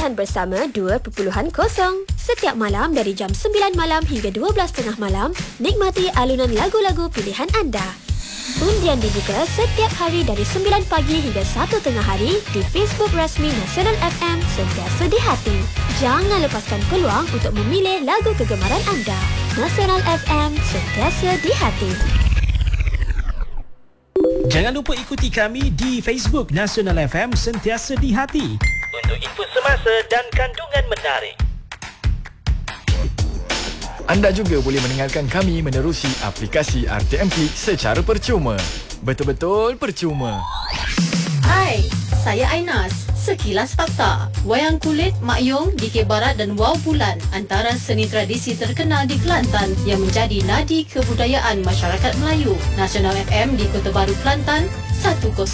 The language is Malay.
Pilihan Bersama 2.0. Setiap malam dari jam 9 malam hingga 12.30 malam, nikmati alunan lagu-lagu pilihan anda. Undian dibuka setiap hari dari 9 pagi hingga 1 tengah hari di Facebook rasmi Nasional FM Sentiasa di Hati. Jangan lepaskan peluang untuk memilih lagu kegemaran anda. Nasional FM Sentiasa di Hati. Jangan lupa ikuti kami di Facebook Nasional FM Sentiasa di Hati untuk info semasa dan kandungan menarik. Anda juga boleh mendengarkan kami menerusi aplikasi RTM Klik secara percuma. Betul-betul percuma. Hai, saya Ainas. Sekilas fakta. Wayang kulit, Mak Yong, Dikir Barat dan Wow Bulan antara seni tradisi terkenal di Kelantan yang menjadi nadi kebudayaan masyarakat Melayu. Nasional FM di Kota Baru, Kelantan 101.3.